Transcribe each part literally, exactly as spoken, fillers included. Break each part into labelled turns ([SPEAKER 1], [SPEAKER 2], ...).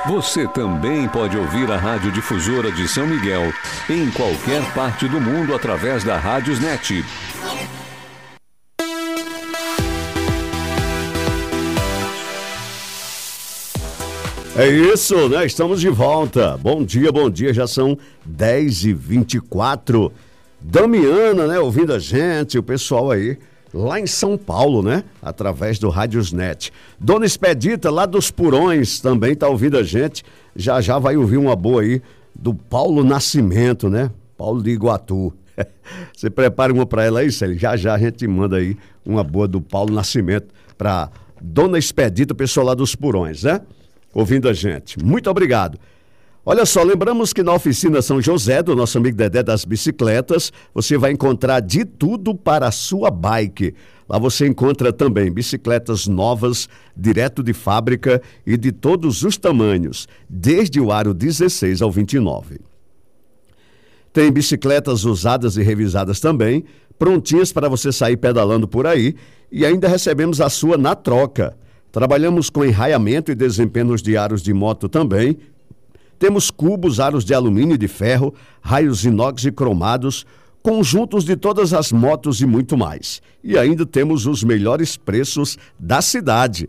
[SPEAKER 1] Você também pode ouvir a Rádio Difusora de São Miguel em qualquer parte do mundo através da Rádiosnet.
[SPEAKER 2] É isso, né? Estamos de volta. Bom dia, bom dia. Já são dez e vinte e quatro. Damiana, né? Ouvindo a gente, o pessoal aí lá em São Paulo, né? Através do Rádiosnet. Dona Expedita, lá dos Purões, também tá ouvindo a gente. Já já vai ouvir uma boa aí do Paulo Nascimento, né? Paulo de Iguatu. Você prepara uma para ela aí, Célio? Já já a gente manda aí uma boa do Paulo Nascimento para Dona Expedita, o pessoal lá dos Purões, né? Ouvindo a gente. Muito obrigado. Olha só, lembramos que na oficina São José, do nosso amigo Dedé das Bicicletas, você vai encontrar de tudo para a sua bike. Lá você encontra também bicicletas novas, direto de fábrica e de todos os tamanhos, desde o aro dezesseis ao vinte e nove. Tem bicicletas usadas e revisadas também, prontinhas para você sair pedalando por aí, e ainda recebemos a sua na troca. Trabalhamos com enraiamento e desempenhos de aros de moto também. Temos cubos, aros de alumínio e de ferro, raios inox e cromados, conjuntos de todas as motos e muito mais. E ainda temos os melhores preços da cidade.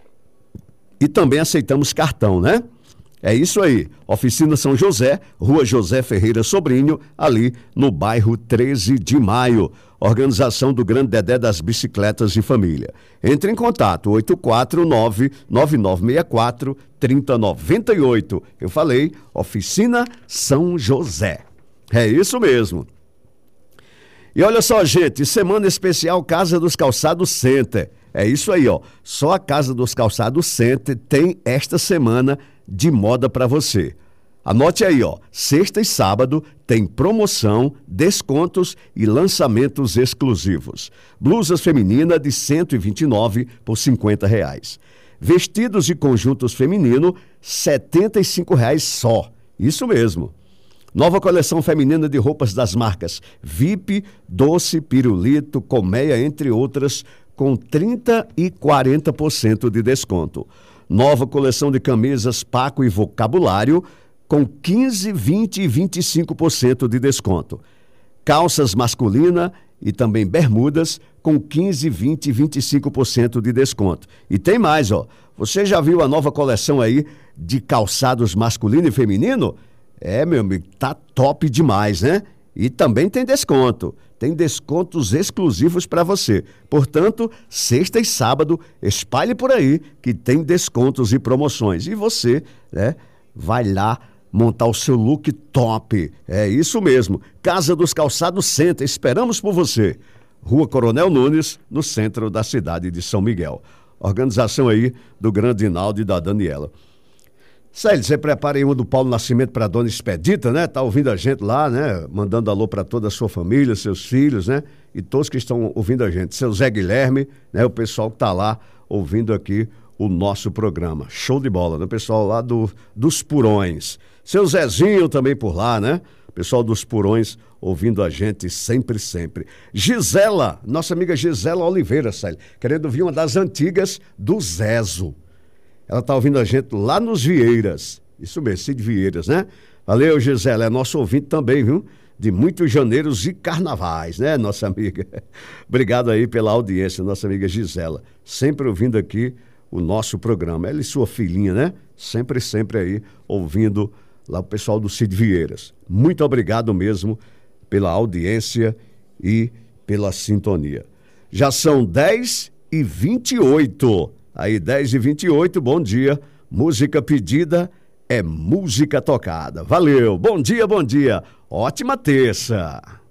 [SPEAKER 2] E também aceitamos cartão, né? É isso aí. Oficina São José, Rua José Ferreira Sobrinho, ali no bairro treze de maio. Organização do Grande Dedé das Bicicletas e Família. Entre em contato, oito quatro nove, nove nove seis quatro, três zero nove oito. Eu falei, Oficina São José. É isso mesmo. E olha só, gente, semana especial Casa dos Calçados Center. É isso aí, ó. Só a Casa dos Calçados Center tem esta semana de moda para você. Anote aí, ó, sexta e sábado tem promoção, descontos e lançamentos exclusivos. Blusas feminina de cento e vinte e nove por cinquenta reais. Vestidos e conjuntos feminino, setenta e cinco reais só. Isso mesmo. Nova coleção feminina de roupas das marcas V I P, Doce, Pirulito, Colmeia, entre outras, com trinta e quarenta por cento de desconto. Nova coleção de camisas Paco e Vocabulário, com quinze, vinte e vinte e cinco por cento de desconto. Calças masculina e também bermudas com quinze, vinte e vinte e cinco por cento de desconto. E tem mais, ó. Você já viu a nova coleção aí de calçados masculino e feminino? É, meu amigo, tá top demais, né? E também tem desconto. Tem descontos exclusivos para você. Portanto, sexta e sábado, espalhe por aí que tem descontos e promoções. E você, né, vai lá montar o seu look top. É isso mesmo. Casa dos Calçados Center. Esperamos por você. Rua Coronel Nunes, no centro da cidade de São Miguel. Organização aí do Grande Inaldo e da Daniela. Célio, você prepara aí uma do Paulo Nascimento para a Dona Expedita, né? Tá ouvindo a gente lá, né? Mandando alô para toda a sua família, seus filhos, né? E todos que estão ouvindo a gente. Seu Zé Guilherme, né? O pessoal que tá lá ouvindo aqui o nosso programa. Show de bola, né? O pessoal lá do, dos Purões. Seu Zezinho também por lá, né? O pessoal dos Purões ouvindo a gente sempre, sempre. Gisela, nossa amiga Gisela Oliveira, Célio, querendo ouvir uma das antigas do Zezo. Ela tá ouvindo a gente lá nos Vieiras. Isso mesmo, Cid Vieiras, né? Valeu, Gisela, é nosso ouvinte também, viu? De muitos janeiros e carnavais, né, nossa amiga? Obrigado aí pela audiência, nossa amiga Gisela. Sempre ouvindo aqui o nosso programa. Ela e sua filhinha, né? Sempre, sempre aí ouvindo lá o pessoal do Cid Vieiras. Muito obrigado mesmo pela audiência e pela sintonia. Já são dez e vinte e oito. Aí, dez e vinte e oito, bom dia. Música pedida é música tocada. Valeu, bom dia, bom dia. Ótima terça.